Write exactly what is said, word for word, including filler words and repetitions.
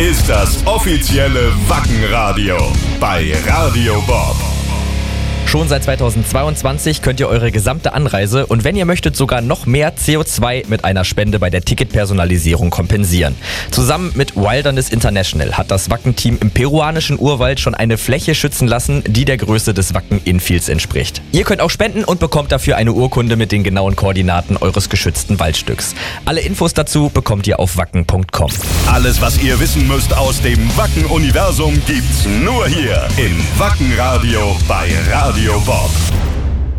ist das offizielle Wacken-Radio bei Radio Bob. Schon seit zweitausendzweiundzwanzig könnt ihr eure gesamte Anreise und wenn ihr möchtet sogar noch mehr C O zwei mit einer Spende bei der Ticketpersonalisierung kompensieren. Zusammen mit Wilderness International hat das Wacken-Team im peruanischen Urwald schon eine Fläche schützen lassen, die der Größe des Wacken-Infields entspricht. Ihr könnt auch spenden und bekommt dafür eine Urkunde mit den genauen Koordinaten eures geschützten Waldstücks. Alle Infos dazu bekommt ihr auf wacken punkt com. Alles, was ihr wissen müsst aus dem Wacken-Universum, gibt's nur hier im Wacken-Radio bei Radio Bob.